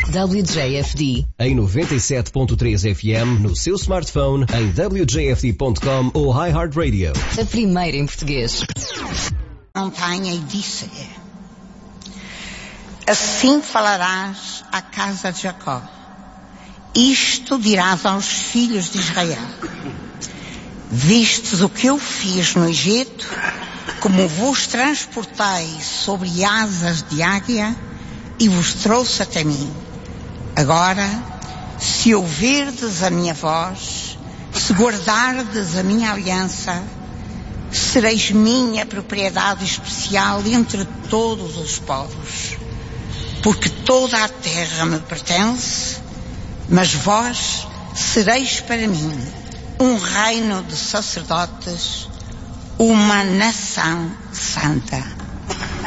WJFD. Em 97.3 FM, no seu smartphone, em wjfd.com ou iHeartRadio. A primeira em português. Montanha e disse-lhe: assim falarás à casa de Jacó. Isto dirás aos filhos de Israel: vistes o que eu fiz no Egito, como vos transportei sobre asas de águia e vos trouxe até mim. Agora, se ouvirdes a minha voz, se guardardes a minha aliança, sereis minha propriedade especial entre todos os povos, porque toda a terra me pertence, mas vós sereis para mim um reino de sacerdotes, uma nação santa.